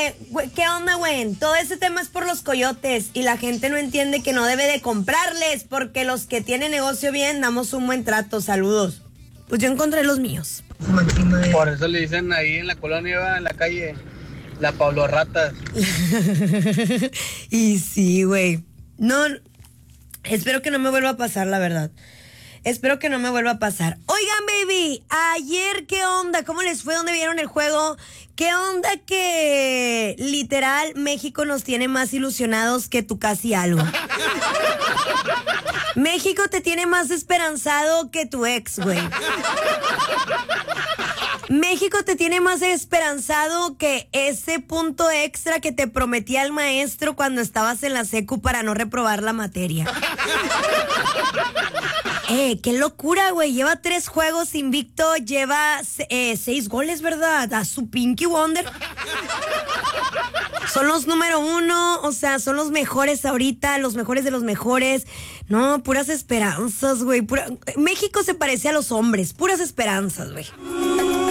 ¿Qué onda, güey? Todo ese tema es por los coyotes y la gente no entiende que no debe de comprarles porque los que tienen negocio bien damos un buen trato. Saludos. Pues yo encontré los míos. Por eso le dicen ahí en la colonia, en la calle, la Pablo Ratas. Y sí, güey. No, espero que no me vuelva a pasar, la verdad. Espero que no me vuelva a pasar. Oigan, baby, ayer, ¿qué onda? ¿Cómo les fue? ¿Dónde vieron el juego? ¿Qué onda que literal México nos tiene más ilusionados que tu casi algo? México te tiene más esperanzado que tu ex, güey. México te tiene más esperanzado que ese punto extra que te prometía el maestro cuando estabas en la secu para no reprobar la materia. Qué locura, güey. Lleva 3 juegos invicto, lleva 6 goles, ¿verdad? A su Pinky Wonder. Son los número 1, o sea, son los mejores ahorita, los mejores de los mejores. No, puras esperanzas, güey. México se parece a los hombres, puras esperanzas, güey.